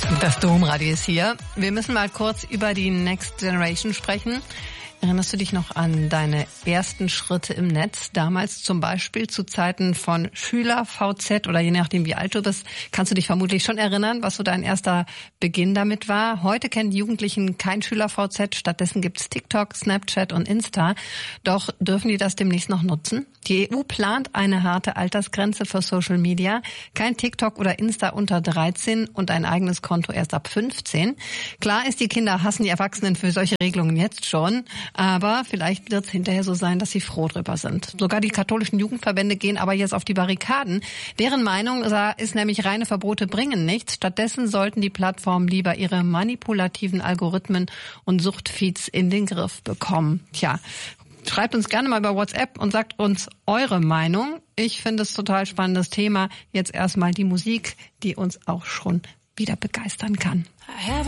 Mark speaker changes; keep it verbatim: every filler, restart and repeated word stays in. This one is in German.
Speaker 1: Das Domradio ist hier. Wir müssen mal kurz über die Next Generation sprechen. Erinnerst du dich noch an deine ersten Schritte im Netz? Damals zum Beispiel zu Zeiten von Schüler-V Z oder je nachdem wie alt du bist, kannst du dich vermutlich schon erinnern, was so dein erster Beginn damit war. Heute kennen die Jugendlichen kein Schüler-V Z, stattdessen gibt's TikTok, Snapchat und Insta. Doch dürfen die das demnächst noch nutzen? Die E U plant eine harte Altersgrenze für Social Media. Kein TikTok oder Insta unter dreizehn und ein eigenes Konto erst ab fünfzehn. Klar ist, die Kinder hassen die Erwachsenen für solche Regelungen jetzt schon. Aber vielleicht wird es hinterher so sein, dass sie froh drüber sind. Sogar die katholischen Jugendverbände gehen aber jetzt auf die Barrikaden. Deren Meinung ist nämlich, reine Verbote bringen nichts. Stattdessen sollten die Plattformen lieber ihre manipulativen Algorithmen und Suchtfeeds in den Griff bekommen. Tja, schreibt uns gerne mal bei WhatsApp und sagt uns eure Meinung. Ich finde es total spannendes Thema. Jetzt erstmal die Musik, die uns auch schon wieder begeistern kann.